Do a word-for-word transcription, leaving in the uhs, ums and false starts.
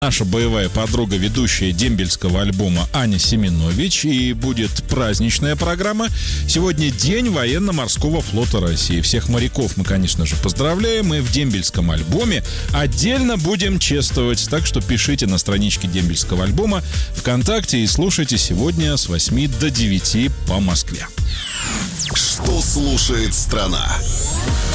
наша боевая подруга, ведущая дембельского альбома Аня Семенович. И будет праздничная программа. Сегодня день военно-морского флота России. Всех моряков мы, конечно же, поздравляем. Мы в дембельском альбоме отдельно будем чествовать. Так что пишите на страничке дембельского альбома ВКонтакте и слушайте сегодня с восьми до девяти по Москве. Что слушает страна?